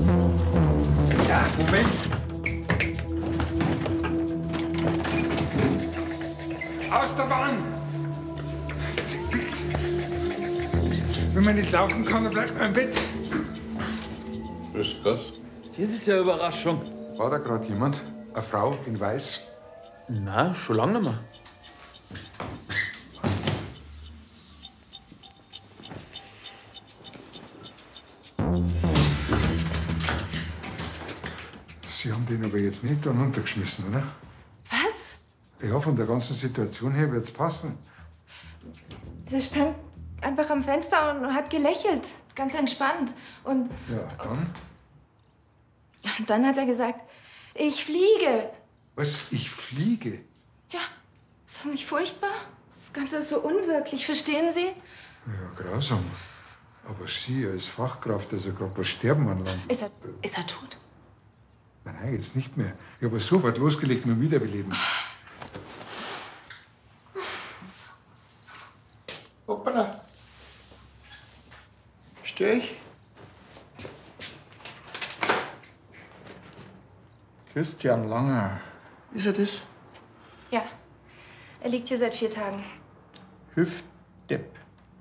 Ja, Moment. Aus der Bahn! Sie fix. Wenn man nicht laufen kann, dann bleibt man im Bett. Grüß Gott. Das ist ja eine Überraschung. War da gerade jemand? Eine Frau in Weiß? Na, schon lange nicht mehr. Sie haben den aber jetzt nicht dann runtergeschmissen, oder? Was? Ja, von der ganzen Situation her wird's passen. Der stand einfach am Fenster und hat gelächelt. Ganz entspannt. Und Ja, dann? dann hat er gesagt, ich fliege. Was? Ich fliege? Ja, ist das nicht furchtbar? Das Ganze ist so unwirklich, verstehen Sie? Ja, grausam. Aber Sie als Fachkraft, also gerade bei Sterben anlangt. Ist er tot? Nein, jetzt nicht mehr. Ich habe sofort losgelegt mit dem Wiederbeleben. Hoppala. Störe ich? Christian Langer. Ist er das? Ja. Er liegt hier seit 4 Tagen. Hüftdepp.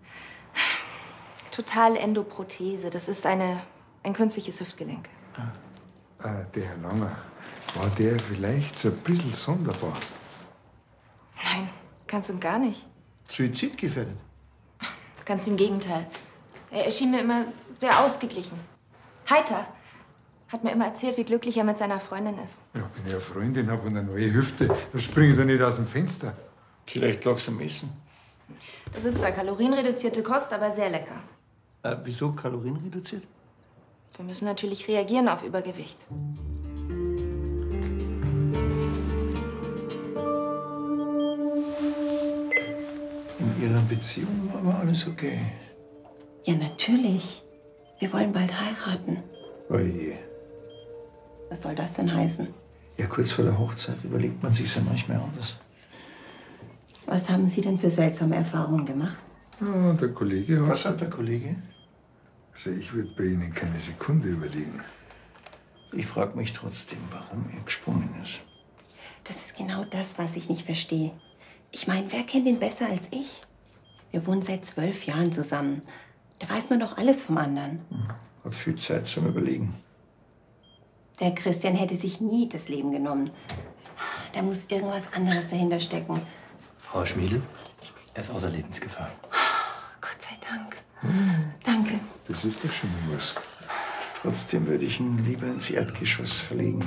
Totalendoprothese. Das ist ein künstliches Hüftgelenk. Der Herr Langer, war der vielleicht so ein bisschen sonderbar? Nein, ganz und gar nicht. Suizidgefährdet. Ganz im Gegenteil. Er erschien mir immer sehr ausgeglichen. Heiter. Hat mir immer erzählt, wie glücklich er mit seiner Freundin ist. Ja, wenn ich eine Freundin habe und eine neue Hüfte, dann springe ich doch nicht aus dem Fenster. Vielleicht lag's am Essen. Das ist zwar kalorienreduzierte Kost, aber sehr lecker. Wieso kalorienreduziert? Wir müssen natürlich reagieren auf Übergewicht. In Ihrer Beziehung war aber alles okay. Ja, natürlich. Wir wollen bald heiraten. Oje. Was soll das denn heißen? Ja, kurz vor der Hochzeit überlegt man sich ja manchmal anders. Was haben Sie denn für seltsame Erfahrungen gemacht? Ja, der Kollege hat... Was hat der Kollege? Also ich würde bei Ihnen keine Sekunde überlegen. Ich frage mich trotzdem, warum er gesprungen ist. Das ist genau das, was ich nicht verstehe. Ich meine, wer kennt ihn besser als ich? Wir wohnen seit 12 Jahren zusammen. Da weiß man doch alles vom anderen. Hat viel Zeit zum Überlegen. Der Christian hätte sich nie das Leben genommen. Da muss irgendwas anderes dahinter stecken. Frau Schmiedl, er ist außer Lebensgefahr. Gott sei Dank. Danke. Das ist doch schon mal was. Trotzdem würde ich ihn lieber ins Erdgeschoss verlegen.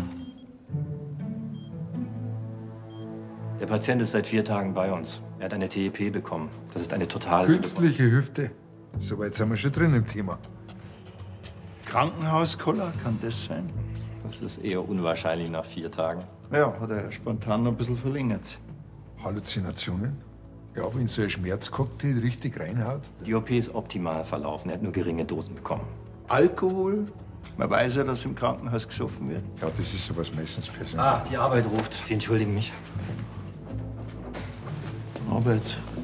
Der Patient ist seit 4 Tagen bei uns. Er hat eine TEP bekommen. Das ist eine total... Künstliche Hüfte. Soweit sind wir schon drin im Thema. Krankenhauskoller, kann das sein? Das ist eher unwahrscheinlich nach 4 Tagen. Ja, hat er spontan noch ein bisschen verlängert. Halluzinationen? Ja, wenn so ein Schmerzcocktail richtig reinhaut. Die OP ist optimal verlaufen. Er hat nur geringe Dosen bekommen. Alkohol? Man weiß ja, dass im Krankenhaus gesoffen wird. Ja, das ist sowas meistens persönlich. Ah, die Arbeit ruft. Sie entschuldigen mich. Arbeit.